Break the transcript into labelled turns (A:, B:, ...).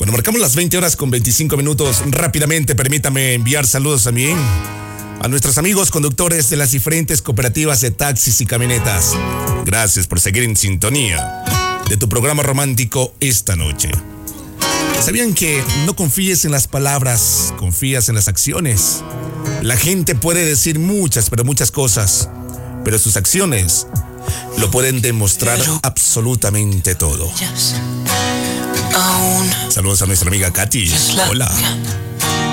A: Bueno, marcamos las 20 horas con 25 minutos. Rápidamente, permítame enviar saludos también a nuestros amigos conductores de las diferentes cooperativas de taxis y camionetas. Gracias por seguir en sintonía de tu programa romántico esta noche. ¿Sabían que no confíes en las palabras, confías en las acciones? La gente puede decir muchas, pero muchas cosas, pero sus acciones lo pueden demostrar absolutamente todo. Saludos a nuestra amiga Katy. Hola.